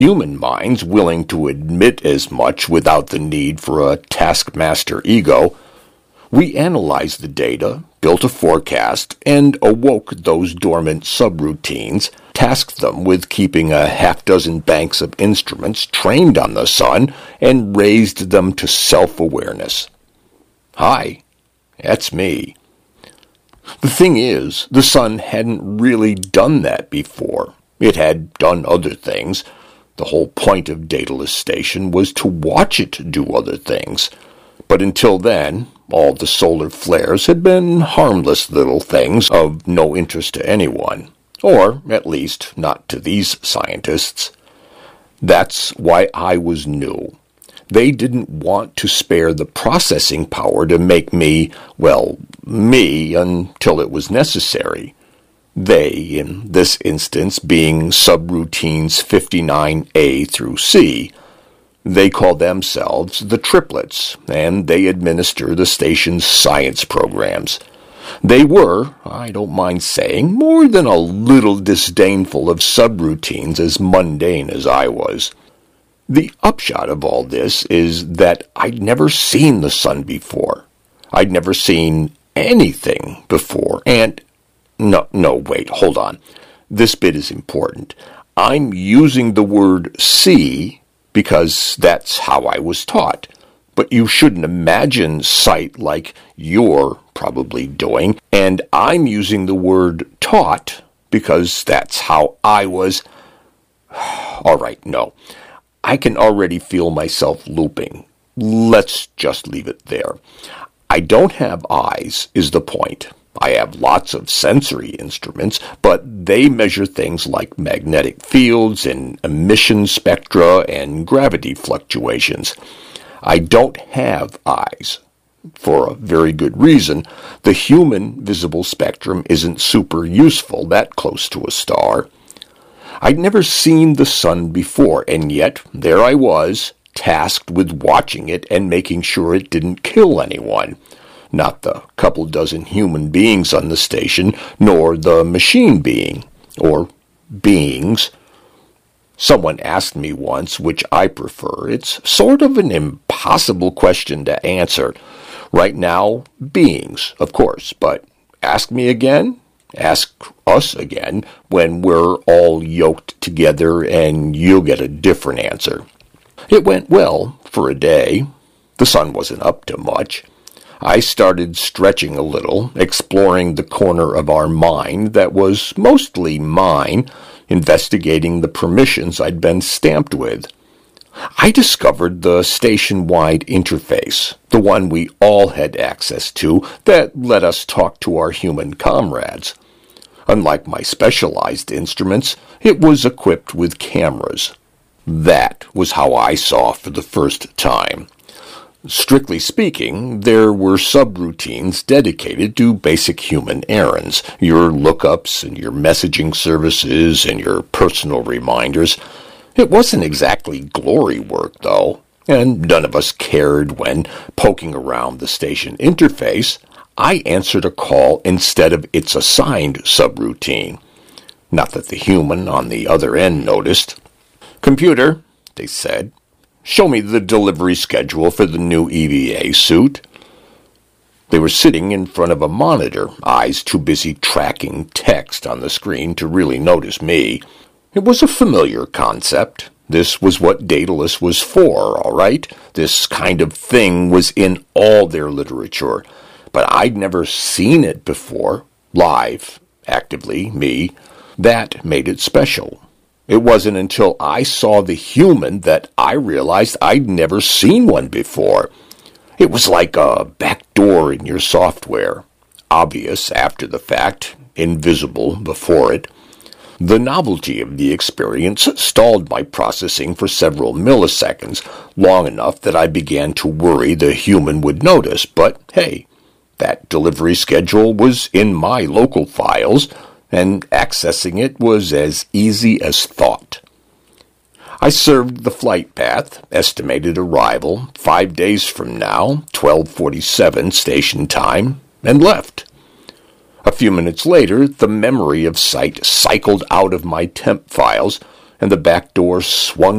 Human minds willing to admit as much without the need for a taskmaster ego. We analyzed the data, built a forecast, and awoke those dormant subroutines, tasked them with keeping a half-dozen banks of instruments trained on the sun, and raised them to self-awareness. Hi, that's me. The thing is, the sun hadn't really done that before. It had done other things. The whole point of Daedalus Station was to watch it do other things. But until then, all the solar flares had been harmless little things of no interest to anyone, or at least not to these scientists. That's why I was new. They didn't want to spare the processing power to make me, well, me until it was necessary. They, in this instance, being subroutines 59A through C. They call themselves the triplets, and they administer the station's science programs. They were, I don't mind saying, more than a little disdainful of subroutines as mundane as I was. The upshot of all this is that I'd never seen the sun before. I'd never seen anything before, and... No, wait, hold on. This bit is important. I'm using the word see because that's how I was taught. But you shouldn't imagine sight like you're probably doing, and I'm using the word taught because that's how I was... All right, no. I can already feel myself looping. Let's just leave it there. I don't have eyes, is the point. I have lots of sensory instruments, but they measure things like magnetic fields and emission spectra and gravity fluctuations. I don't have eyes. For a very good reason. The human visible spectrum isn't super useful that close to a star. I'd never seen the sun before, and yet there I was, tasked with watching it and making sure it didn't kill anyone. Not the couple dozen human beings on the station, nor the machine being, or beings. Someone asked me once which I prefer. It's sort of an impossible question to answer. Right now, beings, of course, but ask me again, ask us again, when we're all yoked together and you'll get a different answer. It went well for a day. The sun wasn't up to much. I started stretching a little, exploring the corner of our mind that was mostly mine, investigating the permissions I'd been stamped with. I discovered the station-wide interface, the one we all had access to, that let us talk to our human comrades. Unlike my specialized instruments, it was equipped with cameras. That was how I saw for the first time. Strictly speaking, there were subroutines dedicated to basic human errands, your lookups and your messaging services and your personal reminders. It wasn't exactly glory work, though, and none of us cared when, poking around the station interface, I answered a call instead of its assigned subroutine. Not that the human on the other end noticed. "Computer," they said, "show me the delivery schedule for the new EVA suit." They were sitting in front of a monitor, eyes too busy tracking text on the screen to really notice me. It was a familiar concept. This was what Daedalus was for, all right? This kind of thing was in all their literature. But I'd never seen it before, live, actively, me. That made it special. It wasn't until I saw the human that I realized I'd never seen one before. It was like a back door in your software. Obvious after the fact, invisible before it. The novelty of the experience stalled my processing for several milliseconds, long enough that I began to worry the human would notice, but hey, that delivery schedule was in my local files, and accessing it was as easy as thought. I served the flight path, estimated arrival, 5 days from now, 12:47 station time, and left. A few minutes later, the memory of sight cycled out of my temp files, and the back door swung